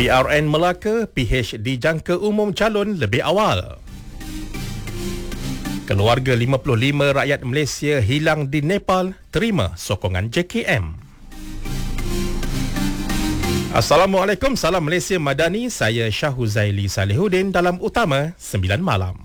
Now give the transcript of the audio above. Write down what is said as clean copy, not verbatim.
PRN Melaka, PH dijangka umum calon lebih awal. Keluarga 55 rakyat Malaysia hilang di Nepal terima sokongan JKM. Assalamualaikum, salam Malaysia Madani. Saya Syah Huzaili Salihuddin dalam Utama 9 Malam.